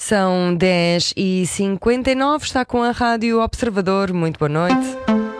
São 10h59, está com a Rádio Observador. Muito boa noite.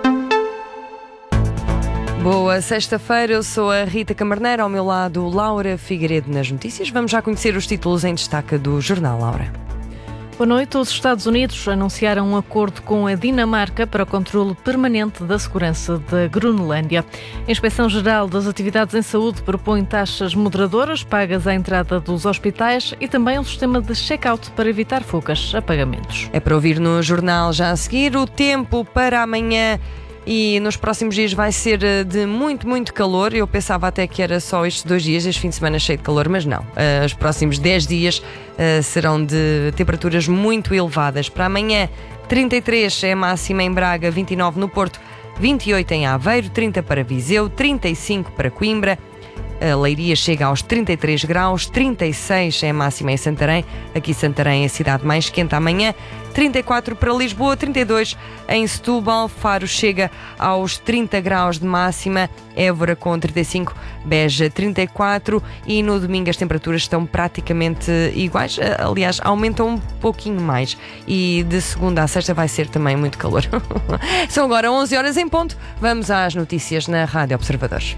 Boa sexta-feira, eu sou a Rita Camarneiro, ao meu lado Laura Figueiredo nas notícias. Vamos já conhecer os títulos em destaque do jornal, Laura. Boa noite. Os Estados Unidos anunciaram um acordo com a Dinamarca para o controle permanente da segurança da Groenlândia. A Inspeção-Geral das Atividades em Saúde propõe taxas moderadoras pagas à entrada dos hospitais e também um sistema de check-out para evitar fugas a pagamentos. É para ouvir no jornal já a seguir. O tempo para amanhã e nos próximos dias vai ser de muito calor. Eu pensava até que era só estes 2 dias, este fim de semana cheio de calor, mas não. Os próximos 10 dias serão de temperaturas muito elevadas. Para amanhã, 33 é a máxima em Braga, 29 no Porto, 28 em Aveiro, 30 para Viseu, 35 para Coimbra. A Leiria chega aos 33 graus, 36 é a máxima em Santarém. Aqui Santarém é a cidade mais quente amanhã. 34 para Lisboa, 32 em Setúbal. Faro chega aos 30 graus de máxima. Évora com 35, Beja 34. E no domingo as temperaturas estão praticamente iguais. Aliás, aumentam um pouquinho mais. E de segunda a sexta vai ser também muito calor. São agora 11 horas em ponto. Vamos às notícias na Rádio Observadores.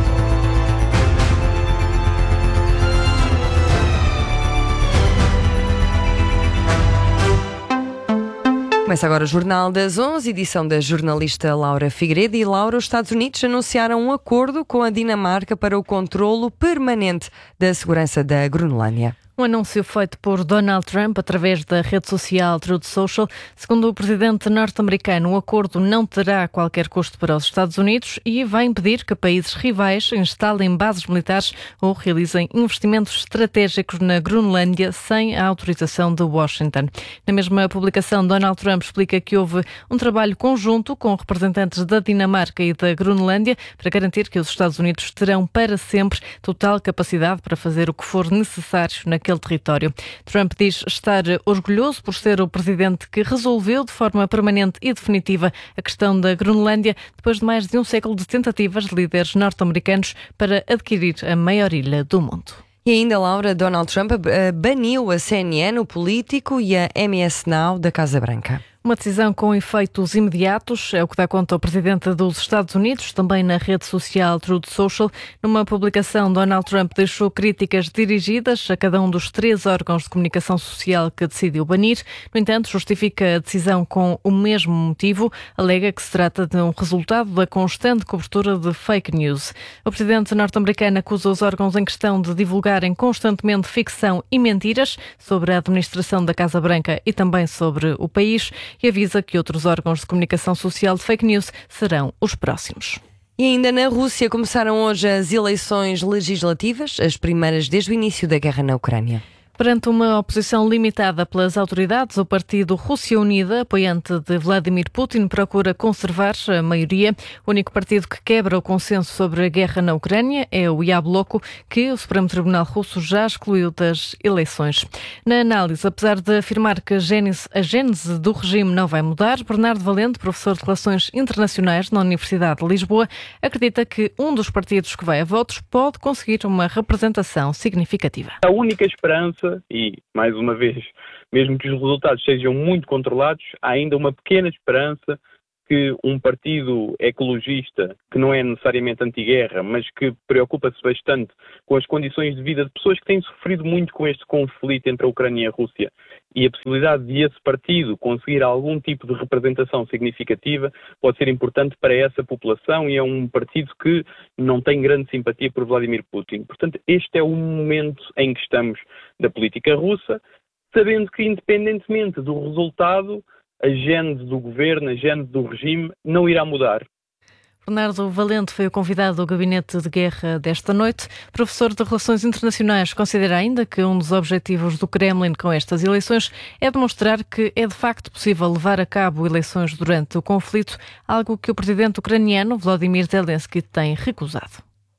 Começa agora o Jornal das 11, edição da jornalista Laura Figueiredo. E Laura, os Estados Unidos anunciaram um acordo com a Dinamarca para o controlo permanente da segurança da Groenlândia. Um anúncio feito por Donald Trump através da rede social Truth Social. Segundo o presidente norte-americano, o acordo não terá qualquer custo para os Estados Unidos e vai impedir que países rivais instalem bases militares ou realizem investimentos estratégicos na Groenlândia sem a autorização de Washington. Na mesma publicação, Donald Trump explica que houve um trabalho conjunto com representantes da Dinamarca e da Groenlândia para garantir que os Estados Unidos terão para sempre total capacidade para fazer o que for necessário naquele território. Trump diz estar orgulhoso por ser o presidente que resolveu de forma permanente e definitiva a questão da Groenlândia depois de mais de um século de tentativas de líderes norte-americanos para adquirir a maior ilha do mundo. E ainda, Laura, Donald Trump baniu a CNN, o político, e a MS Now da Casa Branca. Uma decisão com efeitos imediatos, é o que dá conta o presidente dos Estados Unidos, também na rede social Truth Social. Numa publicação, Donald Trump deixou críticas dirigidas a cada um dos 3 órgãos de comunicação social que decidiu banir. No entanto, justifica a decisão com o mesmo motivo. Alega que se trata de um resultado da constante cobertura de fake news. O presidente norte-americano acusa os órgãos em questão de divulgarem constantemente ficção e mentiras sobre a administração da Casa Branca e também sobre o país, e avisa que outros órgãos de comunicação social de fake news serão os próximos. E ainda na Rússia começaram hoje as eleições legislativas, as primeiras desde o início da guerra na Ucrânia. Perante uma oposição limitada pelas autoridades, o partido Rússia Unida, apoiante de Vladimir Putin, procura conservar a maioria. O único partido que quebra o consenso sobre a guerra na Ucrânia é o Yabloko, que o Supremo Tribunal Russo já excluiu das eleições. Na análise, apesar de afirmar que a gênese do regime não vai mudar, Bernardo Valente, professor de Relações Internacionais na Universidade de Lisboa, acredita que um dos partidos que vai a votos pode conseguir uma representação significativa. A única esperança, e mais uma vez, mesmo que os resultados sejam muito controlados, há ainda uma pequena esperança que um partido ecologista, que não é necessariamente anti-guerra, mas que preocupa-se bastante com as condições de vida de pessoas que têm sofrido muito com este conflito entre a Ucrânia e a Rússia, e a possibilidade de esse partido conseguir algum tipo de representação significativa pode ser importante para essa população, e é um partido que não tem grande simpatia por Vladimir Putin. Portanto, este é o momento em que estamos da política russa, sabendo que, independentemente do resultado, a gênese do governo, a gênese do regime não irá mudar. Bernardo Valente foi o convidado do Gabinete de Guerra desta noite. Professor de Relações Internacionais, considera ainda que um dos objetivos do Kremlin com estas eleições é demonstrar que é de facto possível levar a cabo eleições durante o conflito, algo que o presidente ucraniano Volodymyr Zelensky tem recusado.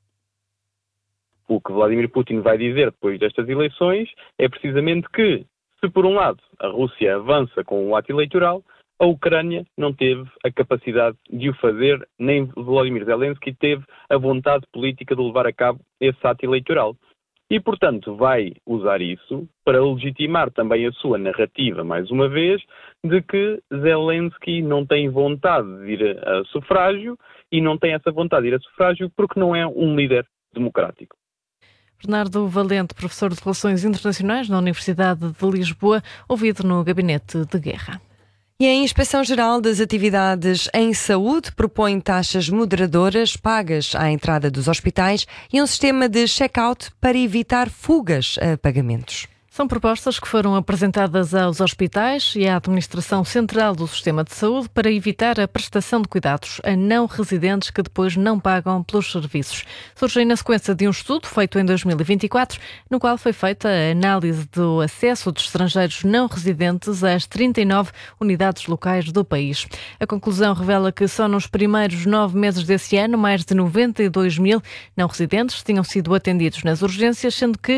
O que Vladimir Putin vai dizer depois destas eleições é precisamente que, se por um lado a Rússia avança com o ato eleitoral, a Ucrânia não teve a capacidade de o fazer, nem Volodymyr Zelensky teve a vontade política de levar a cabo esse ato eleitoral. e, portanto, vai usar isso para legitimar também a sua narrativa, mais uma vez, de que Zelensky não tem vontade de ir a sufrágio e não tem essa vontade de ir a sufrágio porque não é um líder democrático. Bernardo Valente, professor de Relações Internacionais na Universidade de Lisboa, ouvido no Gabinete de Guerra. E a Inspeção-Geral das Atividades em Saúde propõe taxas moderadoras pagas à entrada dos hospitais e um sistema de check-out para evitar fugas a pagamentos. São propostas que foram apresentadas aos hospitais e à Administração Central do Sistema de Saúde para evitar a prestação de cuidados a não residentes que depois não pagam pelos serviços. Surgem na sequência de um estudo feito em 2024, no qual foi feita a análise do acesso de estrangeiros não residentes às 39 unidades locais do país. A conclusão revela que só nos primeiros 9 meses desse ano, mais de 92 mil não residentes tinham sido atendidos nas urgências, sendo que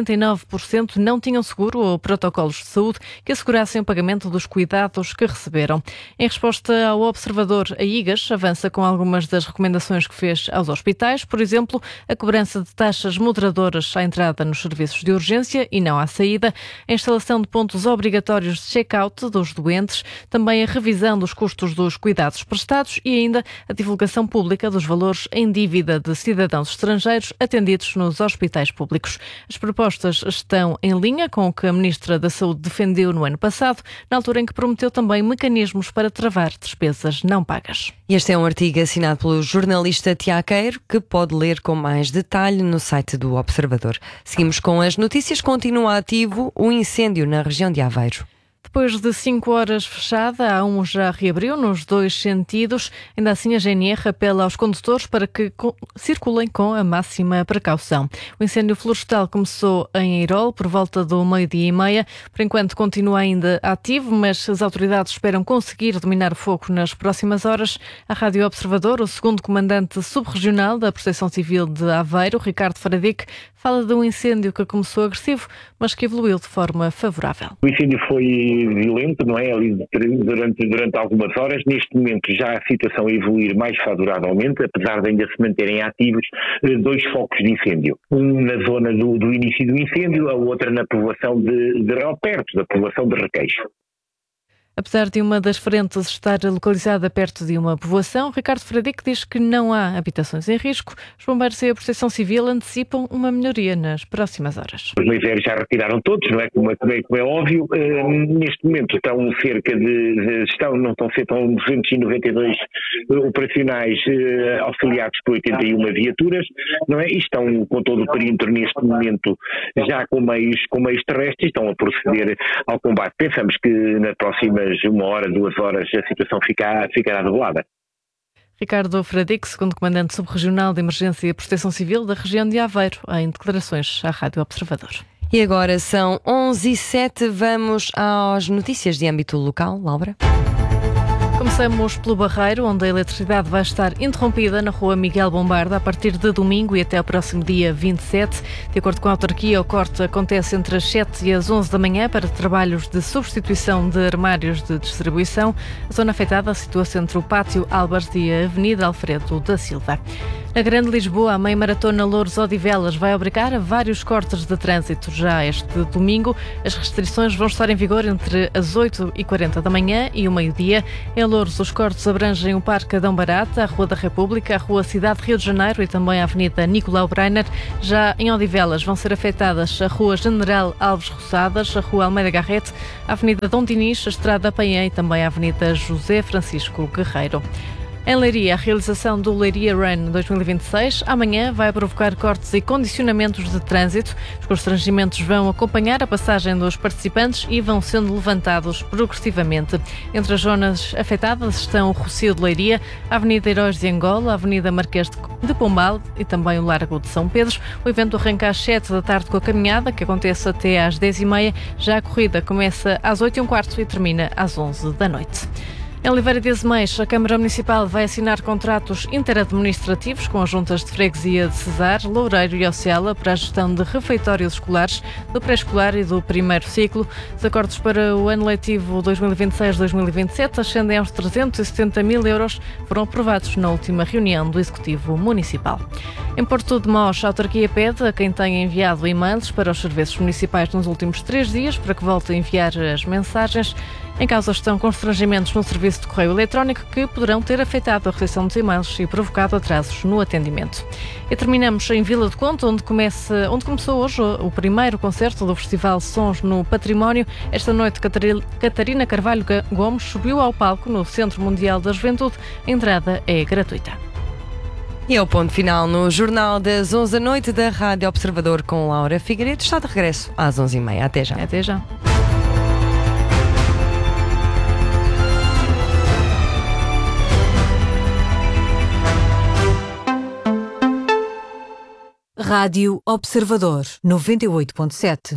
49% não tinham seguro ou protocolos de saúde que assegurassem o pagamento dos cuidados que receberam. Em resposta ao observador, a IGAS avança com algumas das recomendações que fez aos hospitais, por exemplo, a cobrança de taxas moderadoras à entrada nos serviços de urgência e não à saída, a instalação de pontos obrigatórios de check-out dos doentes, também a revisão dos custos dos cuidados prestados e ainda a divulgação pública dos valores em dívida de cidadãos estrangeiros atendidos nos hospitais públicos. As propostas estão em linha com o que a Ministra da Saúde defendeu no ano passado, na altura em que prometeu também mecanismos para travar despesas não pagas. Este é um artigo assinado pelo jornalista Tiago Queiro, que pode ler com mais detalhe no site do Observador. Seguimos com as notícias. Continua ativo o incêndio na região de Aveiro. Depois de 5 horas fechada, a A1 já reabriu nos 2 sentidos. Ainda assim, a GNR apela aos condutores para que circulem com a máxima precaução. O incêndio florestal começou em Eirol por volta do 12:30. Por enquanto continua ainda ativo, mas as autoridades esperam conseguir dominar o fogo nas próximas horas. A Rádio Observador, o segundo comandante subregional da Proteção Civil de Aveiro, Ricardo Fradique, fala de um incêndio que começou agressivo, mas que evoluiu de forma favorável. O incêndio foi violento, não é? Ali durante algumas horas. Neste momento já a situação a evoluir mais favoravelmente, apesar de ainda se manterem ativos 2 focos de incêndio. Um na zona do início do incêndio, a outra na povoação de perto da povoação de Requeixo. Apesar de uma das frentes estar localizada perto de uma povoação, Ricardo Fradique diz que não há habitações em risco. Os bombeiros e a Proteção Civil antecipam uma melhoria nas próximas horas. Os leiteiros já retiraram todos, não é? Como é óbvio. Neste momento estão cerca de... estão 292 operacionais auxiliados por 81 viaturas, não é? E estão com todo o perímetro neste momento já com meios terrestres, estão a proceder ao combate. Pensamos que na próxima 1 hora, 2 horas, a situação ficará regulada. Ricardo Fradique, segundo comandante subregional de Emergência e Proteção Civil da região de Aveiro, em declarações à Rádio Observador. E agora são 11h07, vamos às notícias de âmbito local. Laura? Começamos pelo Barreiro, onde a eletricidade vai estar interrompida na rua Miguel Bombarda a partir de domingo e até o próximo dia 27. De acordo com a autarquia, o corte acontece entre as 7 e as 11 da manhã para trabalhos de substituição de armários de distribuição. A zona afetada situa-se entre o Pátio Álvares e a Avenida Alfredo da Silva. Na Grande Lisboa, a meia-maratona Louros-Odivelas vai obrigar a vários cortes de trânsito já este domingo. As restrições vão estar em vigor entre as 8h40 da manhã e o meio-dia. Em Louros, os cortes abrangem o Parque Adão Barata, a Rua da República, a Rua Cidade Rio de Janeiro e também a Avenida Nicolau Breiner. Já em Odivelas vão ser afetadas a Rua General Alves Roçadas, a Rua Almeida Garrete, a Avenida Dom Dinis, a Estrada Painhã e também a Avenida José Francisco Guerreiro. Em Leiria, a realização do Leiria Run 2026 amanhã vai provocar cortes e condicionamentos de trânsito. Os constrangimentos vão acompanhar a passagem dos participantes e vão sendo levantados progressivamente. Entre as zonas afetadas estão o Rocio de Leiria, a Avenida Heróis de Angola, a Avenida Marquês de Pombal e também o Largo de São Pedro. O evento arranca às 7 da tarde com a caminhada, que acontece até às 10h30. Já a corrida começa às 8h15 e termina às 11 da noite. Em Oliveira de Azeméis, a Câmara Municipal vai assinar contratos interadministrativos com as juntas de freguesia de Cesar, Loureiro e Ociala para a gestão de refeitórios escolares do pré-escolar e do primeiro ciclo. Os acordos para o ano letivo 2026-2027 ascendem aos 370 mil euros, foram aprovados na última reunião do Executivo Municipal. Em Porto de Mós, a autarquia pede a quem tenha enviado e-mails para os serviços municipais nos últimos 3 dias para que volte a enviar as mensagens. Em causa estão constrangimentos no serviço de correio eletrónico que poderão ter afetado a recepção dos e-mails e provocado atrasos no atendimento. E terminamos em Vila do Conde, onde começou hoje o primeiro concerto do Festival Sons no Património. Esta noite, Catarina Carvalho Gomes subiu ao palco no Centro Mundial da Juventude. A entrada é gratuita. E é o ponto final no Jornal das 11 da noite da Rádio Observador com Laura Figueiredo. Está de regresso às 11h30. Até já. Até já. Rádio Observador 98.7.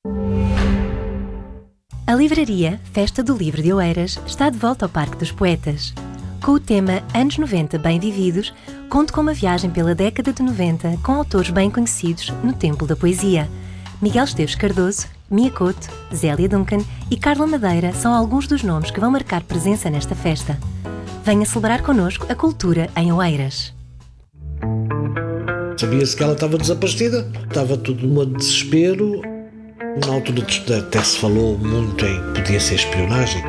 A livraria Festa do Livro de Oeiras está de volta ao Parque dos Poetas. Com o tema Anos 90 Bem Vividos, conto com uma viagem pela década de 90 com autores bem conhecidos no Templo da Poesia. Miguel Esteves Cardoso, Mia Couto, Zélia Duncan e Carla Madeira são alguns dos nomes que vão marcar presença nesta festa. Venha celebrar connosco a cultura em Oeiras. Sabia-se que ela estava desaparecida, estava tudo num desespero. Na altura até se falou muito em que podia ser espionagem.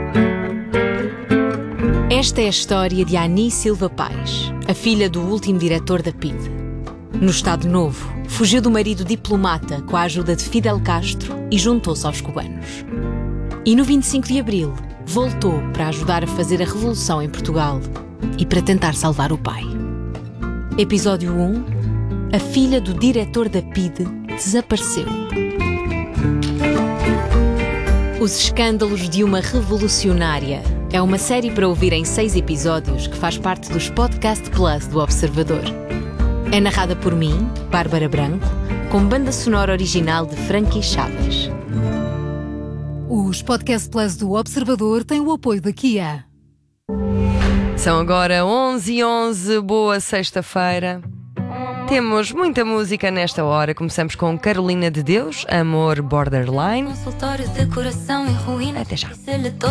Esta é a história de Ani Silva Paes, a filha do último diretor da PIDE. No Estado Novo, fugiu do marido diplomata com a ajuda de Fidel Castro e juntou-se aos cubanos. E no 25 de Abril, voltou para ajudar a fazer a revolução em Portugal e para tentar salvar o pai. Episódio 1. A filha do diretor da PIDE desapareceu. Os escândalos de uma revolucionária é uma série para ouvir em 6 episódios que faz parte dos Podcast Plus do Observador. É narrada por mim, Bárbara Branco, com banda sonora original de Frankie Chaves. Os Podcast Plus do Observador têm o apoio da Kia. São agora 11h11, boa sexta-feira. Temos muita música nesta hora. Começamos com Carolina de Deus, Amor Borderline. Até já.